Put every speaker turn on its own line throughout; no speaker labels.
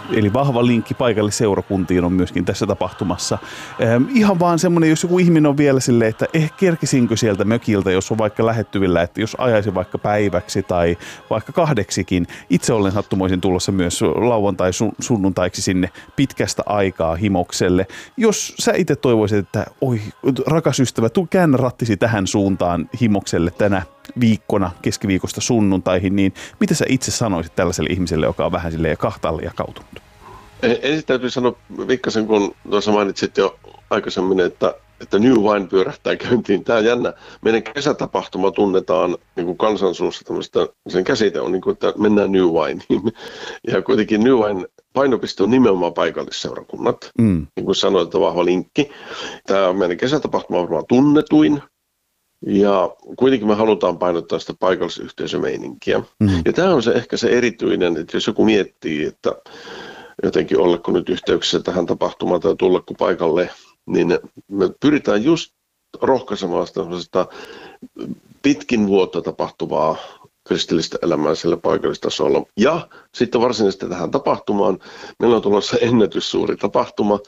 Eli vahva linkki paikallisseurakuntiin on myöskin tässä tapahtumassa. Ihan vaan semmoinen, jos joku ihminen on vielä silleen, että kerkisinkö sieltä mökiltä, jos on vaikka lähettyvillä, että jos ajaisin vaikka päiväksi tai vaikka 2:kin. Itse olen sattumoisin tulossa myös lauantai sunnuntaiksi sinne pitkästä aikaa Himokselle. Jos sä itse toivoisit, että oi rakas ystävä, käännä rattisi tähän suuntaan Himokselle tänä viikkona keskiviikosta sunnuntaihin, niin mitä sä itse sanoisit tällaiselle ihmiselle, joka on vähän silleen kahtaalle jakautunut?
Ensin täytyy sanoa Vikkasen, kun tuossa mainitsit jo aikaisemmin, että New Wine pyörähtää käyntiin. Tämä jännä. Meidän kesätapahtuma tunnetaan niin kuin kansansuussa tämmöistä, sen käsite on niin kuin, että mennään New Wineen. Ja kuitenkin New Wine painopiste on nimenomaan paikallisseurakunnat. Niin kuin sanoin, että vahva linkki. Tämä meidän kesätapahtuma on varmaan tunnetuin. Ja kuitenkin me halutaan painottaa sitä paikallisyhteisömeininkiä. Ja tämä on se ehkä se erityinen, että jos joku miettii, että jotenkin ollako nyt yhteyksissä tähän tapahtumaan tai tullako paikalle, niin me pyritään just rohkaisemaan sitä pitkin vuotta tapahtuvaa kristillistä elämää siellä paikallistasolla. Ja sitten varsinaisesti tähän tapahtumaan, meillä on tulossa ennätyssuuri tapahtuma.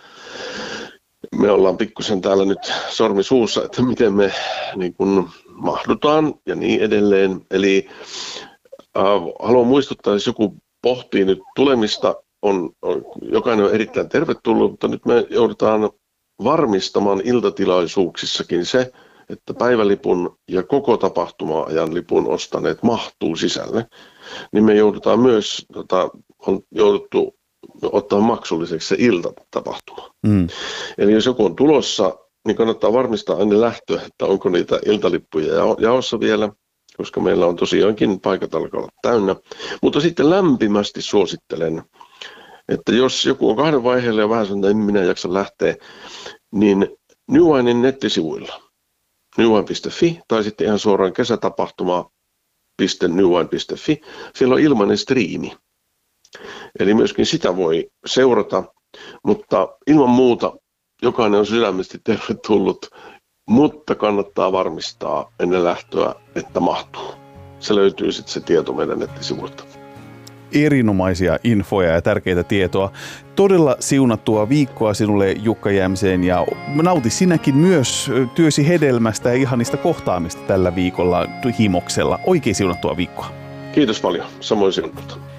Me ollaan pikkusen täällä nyt sormi suussa, että miten me niin kun mahdutaan ja niin edelleen. Eli haluan muistuttaa, jos joku pohtii nyt tulemista, jokainen on erittäin tervetullut, mutta nyt me joudutaan varmistamaan iltatilaisuuksissakin se, että päivälipun ja koko tapahtuma-ajan lipun ostaneet mahtuu sisälle. Niin me joudutaan myös, on jouduttu ottaa maksulliseksi se iltatapahtuma. Eli jos joku on tulossa, niin kannattaa varmistaa ennen lähtöä, että onko niitä iltalippuja jaossa vielä, koska meillä on tosiaankin paikat alkaa olla täynnä. Mutta sitten lämpimästi suosittelen, että jos joku on 2 vaiheella ja vähän sanoo, että en minä jaksa lähteä, niin New Winein nettisivuilla, newwine.fi tai sitten ihan suoraan kesätapahtuma.newwine.fi, siellä on ilmainen striimi. Eli myöskin sitä voi seurata, mutta ilman muuta jokainen on sydämesti tervetullut, mutta kannattaa varmistaa ennen lähtöä, että mahtuu. Se löytyy sitten se tieto meidän nettisivuilta.
Erinomaisia infoja ja tärkeitä tietoa. Todella siunattua viikkoa sinulle, Jukka Jämseen, ja nauti sinäkin myös työsi hedelmästä ja ihanista kohtaamista tällä viikolla Himoksella. Oikein siunattua viikkoa.
Kiitos paljon. Samoin sinulta.